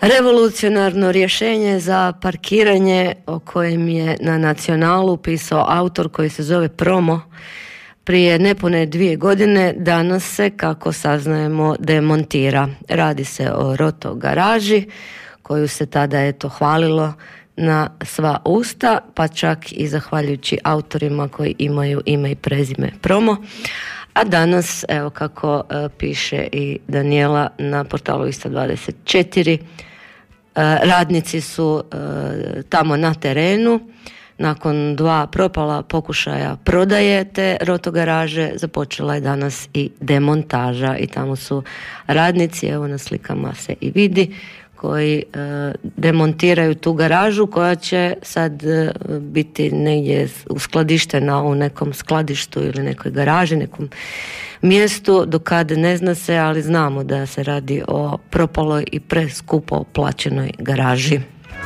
Revolucionarno rješenje za parkiranje o kojem je na Nacionalu pisao autor koji se zove Promo prije nepune 2 godine, danas se, kako saznajemo, demontira. Radi se o Roto garaži koju se tada hvalilo na sva usta, pa čak i zahvaljujući autorima koji imaju ime i prezime Promo. A danas, evo kako piše i Danijela na portalu Ista24, radnici su tamo na terenu. Nakon 2 propala pokušaja prodaje te Roto garaže, započela je danas i demontaža i tamo su radnici, evo na slikama se i vidi, koji demontiraju tu garažu koja će sad biti negdje uskladištena u nekom skladištu ili nekoj garaži, nekom mjestu, do kad ne zna se, ali znamo da se radi o propaloj i preskupo plaćenoj garaži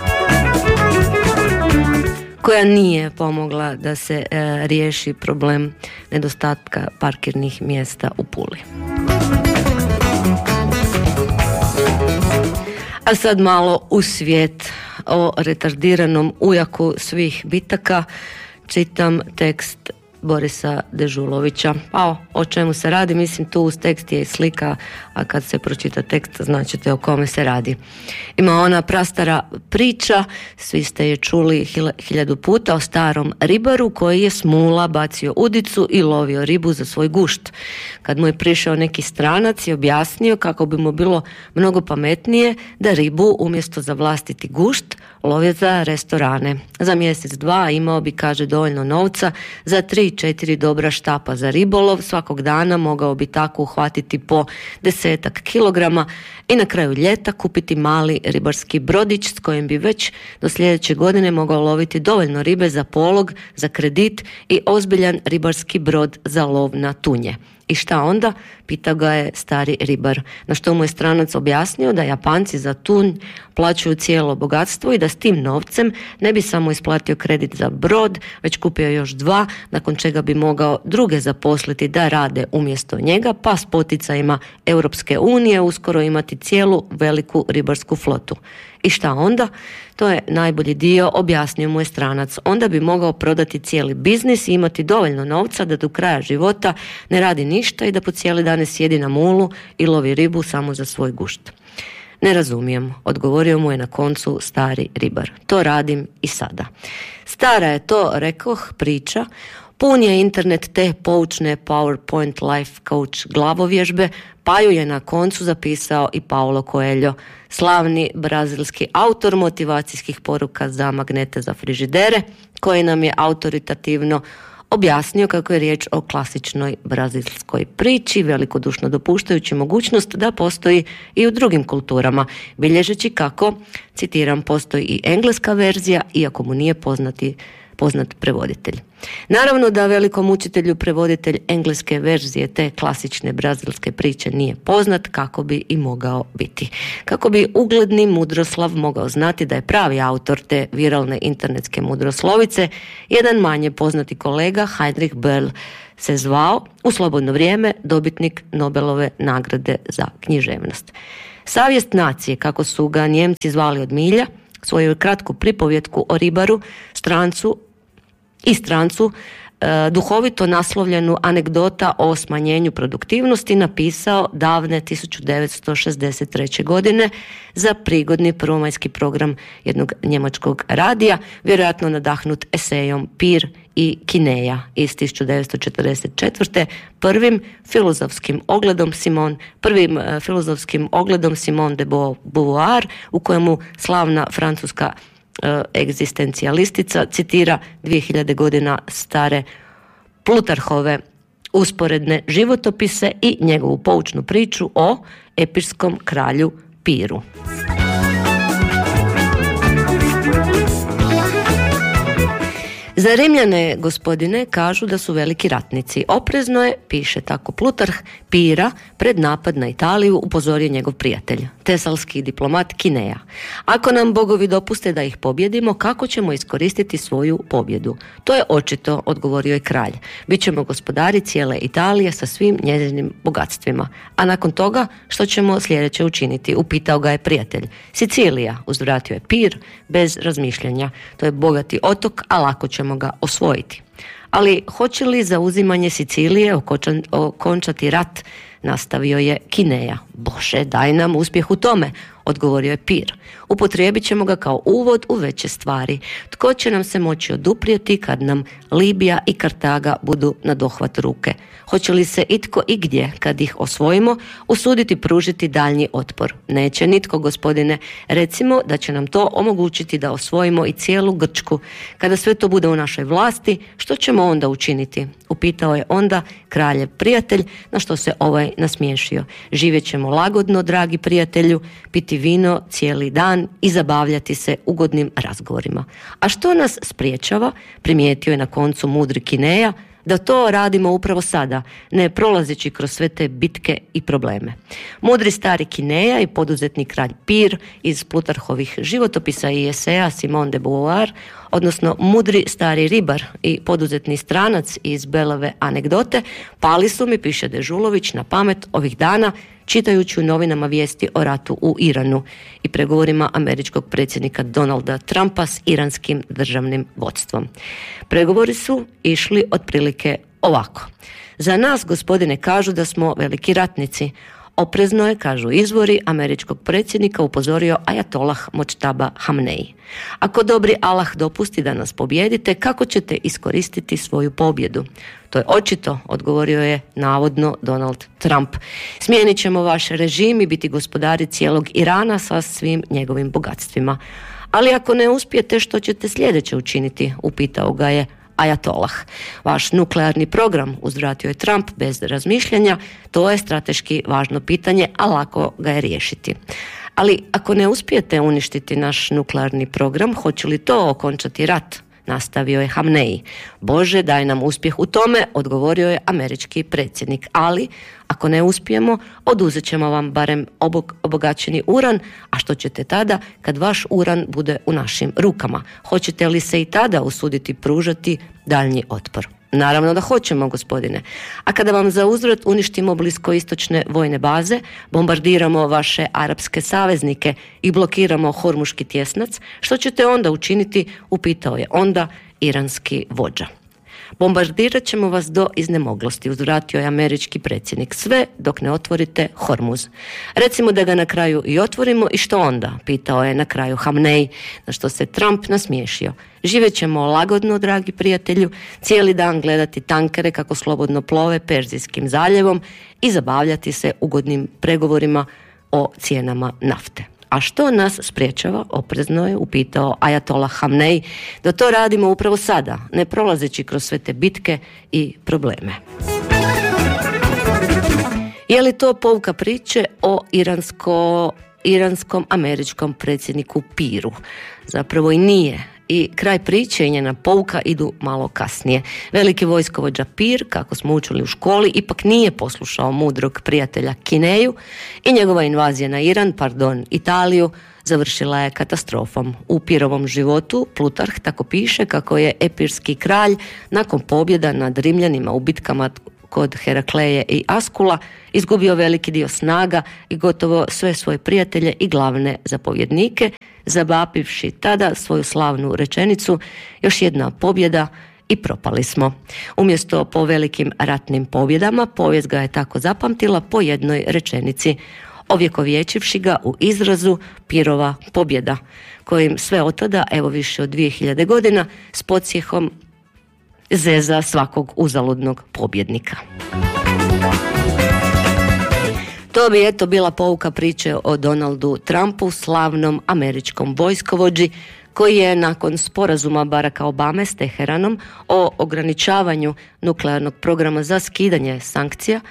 koja nije pomogla da se riješi problem nedostatka parkirnih mjesta u Puli. A sad malo u svijet. O retardiranom ujaku svih bitaka čitam tekst Borisa Dežulovića. Pa o čemu se radi? Mislim, tu uz tekst je i slika, a kad se pročita tekst značite o kome se radi. Ima ona prastara priča, svi ste je čuli 1000 puta, o starom ribaru koji je s mula bacio udicu i lovio ribu za svoj gušt. Kad mu je prišao neki stranac i objasnio kako bi mu bilo mnogo pametnije da ribu umjesto za vlastiti gušt lovio za restorane. Za 1-2 mjeseca imao bi, kaže, dovoljno novca za 3-4 dobra štapa za ribolov. Svakog dana mogao bi tako uhvatiti po 10 kilograma i na kraju ljeta kupiti mali ribarski brodić s kojim bi već do sljedeće godine mogao loviti dovoljno ribe za polog, za kredit i ozbiljan ribarski brod za lov na tunje. I šta onda? Pitao ga je stari ribar. Na što mu je stranac objasnio da Japanci za tunj plaćaju cijelo bogatstvo i da s tim novcem ne bi samo isplatio kredit za brod, već kupio još 2, nakon čega bi mogao druge zaposliti da rade umjesto njega, pa s poticajima Europske unije uskoro imati cijelu veliku ribarsku flotu. I šta onda? To je najbolji dio, objasnio mu je stranac. Onda bi mogao prodati cijeli biznis i imati dovoljno novca da do kraja života ne radi ništa i da po cijeli dan sjedi na mulu i lovi ribu samo za svoj gušt. Ne razumijem, odgovorio mu je na koncu stari ribar. To radim i sada. Stara je to, rekoh, priča. Pun je internet te poučne PowerPoint Life Coach glavovježbe, pa ju je na koncu zapisao i Paulo Coelho, slavni brazilski autor motivacijskih poruka za magnete za frižidere, koji nam je autoritativno objasnio kako je riječ o klasičnoj brazilskoj priči, velikodušno dopuštajući mogućnost da postoji i u drugim kulturama, bilježeći kako, citiram, postoji i engleska verzija, iako mu nije poznat prevoditelj. Naravno da velikom učitelju prevoditelj engleske verzije te klasične brazilske priče nije poznat, kako bi i mogao biti. Kako bi ugledni mudroslav mogao znati da je pravi autor te viralne internetske mudroslovice, jedan manje poznati kolega, Heinrich Böll, se zvao, u slobodno vrijeme dobitnik Nobelove nagrade za književnost. Savjest nacije, kako su ga Nijemci zvali od milja, svoju kratku pripovjetku o ribaru, strancu, duhovito naslovljenu anegdota o smanjenju produktivnosti, napisao davne 1963. godine za prigodni prvomajski program jednog njemačkog radija, vjerojatno nadahnut esejom Pir i Kineja iz 1944. Prvim filozofskim ogledom Simone de Beauvoir, u kojemu slavna francuska egzistencijalistica citira 2000 godina stare Plutarhove usporedne životopise i njegovu poučnu priču o epirskom kralju Piru. Za Rimljane, gospodine, kažu da su veliki ratnici. Oprezno je, piše tako Plutarh, Pira pred napad na Italiju upozorio njegov prijatelj, tesalski diplomat Kineja. Ako nam bogovi dopuste da ih pobjedimo, kako ćemo iskoristiti svoju pobjedu? To je očito, odgovorio je kralj. Bićemo gospodari cijele Italije sa svim njezinim bogatstvima. A nakon toga, što ćemo sljedeće učiniti? Upitao ga je prijatelj. Sicilija, uzvratio je Pir, bez razmišljanja. To je bogati otok, a lako ćemo ga osvojiti. Ali hoće li zauzimanje Sicilije okončati rat? Nastavio je Kineja. Bože, daj nam uspjeh u tome, odgovorio je Pir. Upotrijebit ćemo ga kao uvod u veće stvari. Tko će nam se moći oduprijeti kad nam Libija i Kartaga budu na dohvat ruke? Hoće li se itko i gdje, kad ih osvojimo, usuditi pružiti daljnji otpor? Neće nitko, gospodine. Recimo da će nam to omogućiti da osvojimo i cijelu Grčku. Kada sve to bude u našoj vlasti, što ćemo onda učiniti? Upitao je onda kraljev prijatelj, na što se ovaj nasmiješio. Živjet ćemo lagodno, dragi prijatelju, piti vino cijeli dan i zabavljati se ugodnim razgovorima. A što nas spriječava, primijetio je na koncu mudri Kineja, da to radimo upravo sada, ne prolazeći kroz sve te bitke i probleme. Mudri stari Kineja i poduzetni kralj Pir iz Plutarhovih životopisa i eseja Simone de Beauvoir, odnosno mudri stari ribar i poduzetni stranac iz Belove anegdote, pali su mi, piše Dežulović, na pamet ovih dana čitajući u novinama vijesti o ratu u Iranu i pregovorima američkog predsjednika Donalda Trumpa s iranskim državnim vodstvom. Pregovori su išli otprilike ovako. Za nas, gospodine, kažu da smo veliki ratnici. Oprezno je, kažu izvori, američkog predsjednika upozorio ajatolah Močtaba Hamneji. Ako dobri Allah dopusti da nas pobijedite, kako ćete iskoristiti svoju pobjedu? To je očito, odgovorio je navodno Donald Trump. Smijenit ćemo vaš režim i biti gospodari cijelog Irana sa svim njegovim bogatstvima. Ali ako ne uspijete, što ćete sljedeće učiniti? Upitao ga je ajatolah. Vaš nuklearni program, uzvratio je Trump bez razmišljanja, to je strateški važno pitanje, a lako ga je riješiti. Ali ako ne uspijete uništiti naš nuklearni program, hoće li to okončati rat? Nastavio je Hamneji. Bože, daj nam uspjeh u tome, odgovorio je američki predsjednik. Ali, ako ne uspijemo, oduzet ćemo vam barem obogaćeni uran, a što ćete tada kad vaš uran bude u našim rukama? Hoćete li se i tada usuditi pružati daljnji otpor? Naravno da hoćemo, gospodine. A kada vam za uzvrat uništimo bliskoistočne vojne baze, bombardiramo vaše arapske saveznike i blokiramo Hormuški tjesnac, što ćete onda učiniti? Upitao je onda iranski vođa. Bombardirat ćemo vas do iznemoglosti, uzvratio je američki predsjednik, sve dok ne otvorite Hormuz. Recimo da ga na kraju i otvorimo i što onda? Pitao je na kraju Hamnej, na što se Trump nasmiješio. Živjet ćemo lagodno, dragi prijatelju, cijeli dan gledati tankere kako slobodno plove Perzijskim zaljevom i zabavljati se ugodnim pregovorima o cijenama nafte. A što nas spriječava, oprezno je upitao ajatolah Hamnej, da to radimo upravo sada, ne prolazeći kroz sve te bitke i probleme. Je li to pouka priče o iranskom američkom predsjedniku Piru? Zapravo i nije. I kraj priče i njena pouka idu malo kasnije. Veliki vojskovođa Pir, kako smo učili u školi, ipak nije poslušao mudrog prijatelja Kineju i njegova invazija na Italiju, završila je katastrofom. U Pirovom životu Plutarh tako piše kako je epirski kralj nakon pobjeda nad Rimljanima u bitkama kod Herakleje i Askula izgubio veliki dio snaga i gotovo sve svoje prijatelje i glavne zapovjednike, zabapivši tada svoju slavnu rečenicu: još jedna pobjeda i propali smo. Umjesto po velikim ratnim pobjedama, povijest ga je tako zapamtila po jednoj rečenici, ovjekovječivši ga u izrazu Pirova pobjeda, kojim sve od tada, evo više od 2000 godina, s podsjehom zeza svakog uzaludnog pobjednika. To bi eto bila pouka priče o Donaldu Trumpu, slavnom američkom vojskovođi, koji je nakon sporazuma Baracka Obame s Teheranom o ograničavanju nuklearnog programa za skidanje sankcija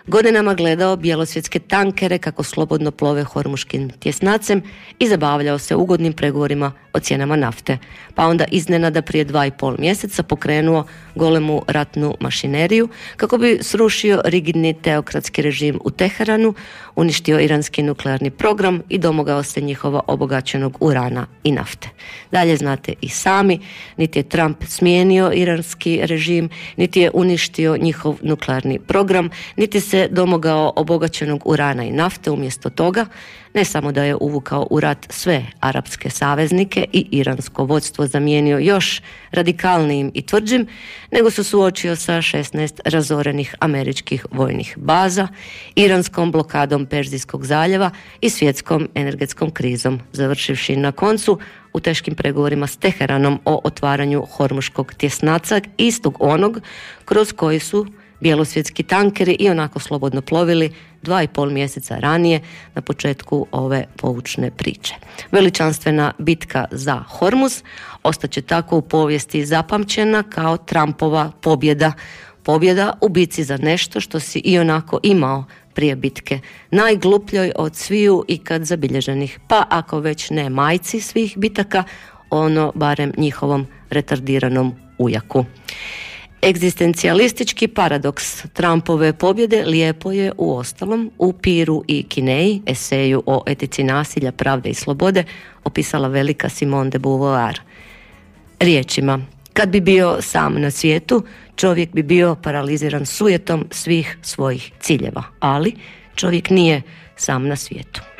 godinama gledao bjelosvjetske tankere kako slobodno plove Hormuškim tjesnacem i zabavljao se ugodnim pregovorima o cijenama nafte. Pa onda iznenada prije 2,5 mjeseca pokrenuo golemu ratnu mašineriju kako bi srušio rigidni teokratski režim u Teheranu, uništio iranski nuklearni program i domogao se njihova obogaćenog urana i nafte. Dalje znate i sami, niti je Trump smijenio iranski režim, niti je uništio njihov nuklearni program, niti se domogao obogaćenog urana i nafte. Umjesto toga, ne samo da je uvukao u rat sve arapske saveznike i iransko vodstvo zamijenio još radikalnijim i tvrđim, nego se suočio sa 16 razorenih američkih vojnih baza, iranskom blokadom Perzijskog zaljeva i svjetskom energetskom krizom, završivši na koncu u teškim pregovorima s Teheranom o otvaranju Hormuškog tjesnaca, istog onog kroz koji su bjelosvjetski tankeri i onako slobodno plovili 2,5 mjeseca ranije na početku ove poučne priče. Veličanstvena bitka za Hormuz ostaće tako u povijesti zapamćena kao Trumpova pobjeda. Pobjeda u bitci za nešto što si i onako imao prije bitke, najglupljoj od sviju ikad zabilježenih, pa ako već ne majci svih bitaka, ono barem njihovom retardiranom ujaku. Egzistencijalistički paradoks Trumpove pobjede lijepo je uostalom u Piru i Kineji, eseju o etici nasilja, pravde i slobode, opisala velika Simone de Beauvoir riječima: kad bi bio sam na svijetu, čovjek bi bio paraliziran sujetom svih svojih ciljeva, ali čovjek nije sam na svijetu.